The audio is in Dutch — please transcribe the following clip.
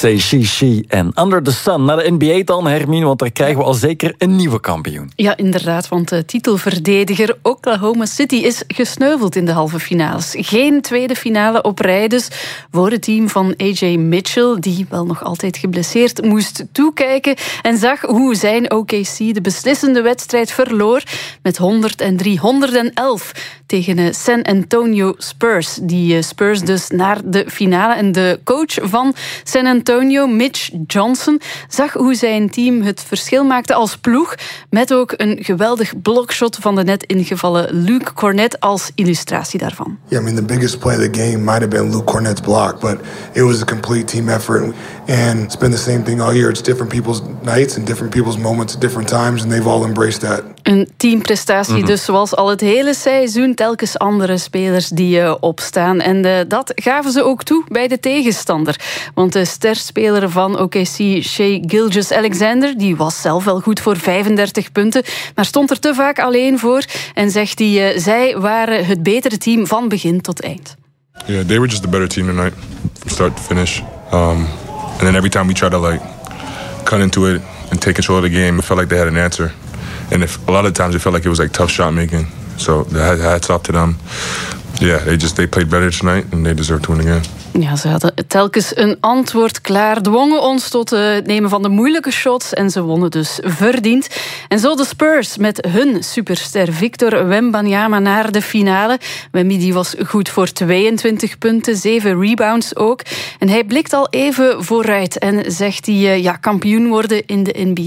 Say She en Under the Sun. Naar de NBA dan, Hermine, want daar krijgen we al zeker een nieuwe kampioen. Ja, inderdaad, want de titelverdediger Oklahoma City is gesneuveld in de halve finales. Geen tweede finale op rij dus voor het team van AJ Mitchell, die wel nog altijd geblesseerd moest toekijken en zag hoe zijn OKC de beslissende wedstrijd verloor met 103-111 tegen San Antonio Spurs. Die Spurs dus naar de finale. En de coach van San Antonio, Mitch Johnson, zag hoe zijn team het verschil maakte als ploeg, met ook een geweldig blokshot van de net ingevallen Luke Cornett als illustratie daarvan. Yeah, I mean, the biggest play of the game might have been Luke Cornett's block, but it was a complete team effort. And it's been the same thing all year. It's different people's nights and different people's moments at different times, and they've all embraced that. Een teamprestatie dus, zoals al het hele seizoen, telkens andere spelers die opstaan. En dat gaven ze ook toe bij de tegenstander. Want de sterspeler van OKC, Shai Gilgeous-Alexander, die was zelf wel goed voor 35 punten, maar stond er te vaak alleen voor. En zegt hij, zij waren het betere team van begin tot eind. Yeah, they were just the better team tonight, from start to finish. And then every time we tried to cut into it and take control of the game, it felt like they had an answer. And a lot of times it felt like it was tough shot making. So the hats off to them. Yeah, they played better tonight and they deserve to win again. Ja, ze hadden telkens een antwoord klaar, dwongen ons tot het nemen van de moeilijke shots en ze wonnen dus verdiend. En zo de Spurs met hun superster Victor Wembanyama naar de finale. Wemby die was goed voor 22 punten, 7 rebounds ook. En hij blikt al even vooruit en zegt hij kampioen worden in de NBA.